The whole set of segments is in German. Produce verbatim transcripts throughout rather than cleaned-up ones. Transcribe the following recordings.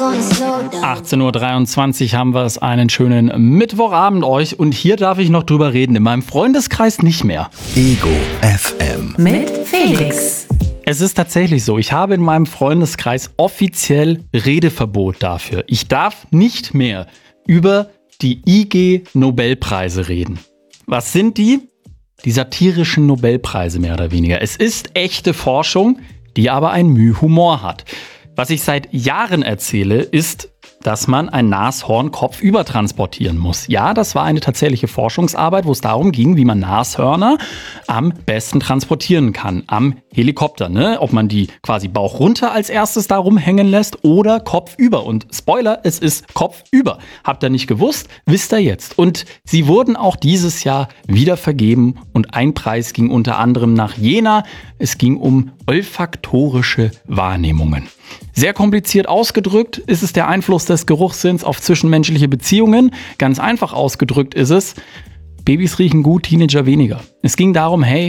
achtzehn Uhr dreiundzwanzig haben wir es, einen schönen Mittwochabend euch. Und hier darf ich noch drüber reden, in meinem Freundeskreis nicht mehr. Ego F M mit Felix. Es ist tatsächlich so, ich habe in meinem Freundeskreis offiziell Redeverbot dafür. Ich darf nicht mehr über die I G-Nobelpreise reden. Was sind die? Die satirischen Nobelpreise mehr oder weniger. Es ist echte Forschung, die aber ein Müh Humor hat. Was ich seit Jahren erzähle, ist, dass man ein Nashorn kopfüber transportieren muss. Ja, das war eine tatsächliche Forschungsarbeit, wo es darum ging, wie man Nashörner am besten transportieren kann. Am Helikopter, ne? Ob man die quasi Bauch runter als erstes da rumhängen lässt oder kopfüber. Und Spoiler, es ist kopfüber. Habt ihr nicht gewusst? Wisst ihr jetzt. Und sie wurden auch dieses Jahr wieder vergeben und ein Preis ging unter anderem nach Jena. Es ging um olfaktorische Wahrnehmungen. Sehr kompliziert ausgedrückt ist es der Einfluss des Geruchssinns auf zwischenmenschliche Beziehungen. Ganz einfach ausgedrückt ist es, Babys riechen gut, Teenager weniger. Es ging darum, hey,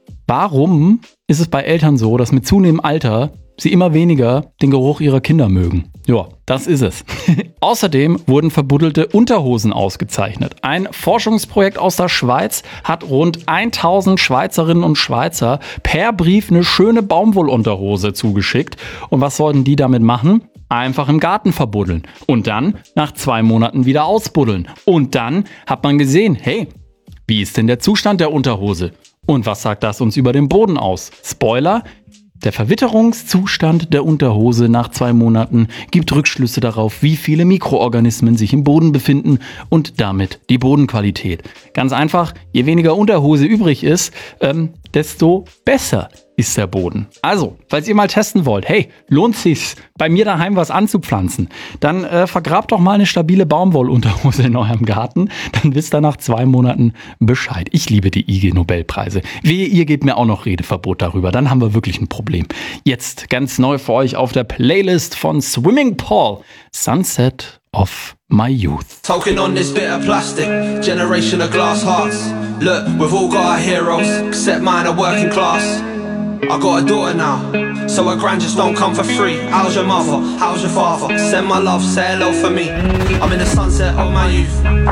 warum ist es bei Eltern so, dass mit zunehmendem Alter sie immer weniger den Geruch ihrer Kinder mögen? Ja, das ist es. Außerdem wurden verbuddelte Unterhosen ausgezeichnet. Ein Forschungsprojekt aus der Schweiz hat rund tausend Schweizerinnen und Schweizer per Brief eine schöne Baumwollunterhose zugeschickt. Und was sollten die damit machen? Einfach im Garten verbuddeln. Und dann nach zwei Monaten wieder ausbuddeln. Und dann hat man gesehen, hey, wie ist denn der Zustand der Unterhose? Und was sagt das uns über den Boden aus? Spoiler: Der Verwitterungszustand der Unterhose nach zwei Monaten gibt Rückschlüsse darauf, wie viele Mikroorganismen sich im Boden befinden und damit die Bodenqualität. Ganz einfach, je weniger Unterhose übrig ist, ähm, desto besser ist der Boden. Also, falls ihr mal testen wollt, hey, lohnt sich's, bei mir daheim was anzupflanzen, dann äh, vergrabt doch mal eine stabile Baumwollunterhose in eurem Garten, dann wisst ihr nach zwei Monaten Bescheid. Ich liebe die I G-Nobelpreise. Wehe, ihr gebt mir auch noch Redeverbot darüber, dann haben wir wirklich ein Problem. Jetzt ganz neu für euch auf der Playlist von Swimming Paul, Sunset of My Youth. Talking on this bit of plastic, generation of glass hearts. Look, we've all got our heroes, except mine are working class. I got a daughter now, so her grand just don't come for free. How's your mother? How's your father? Send my love, say hello for me. I'm in the sunset of my youth.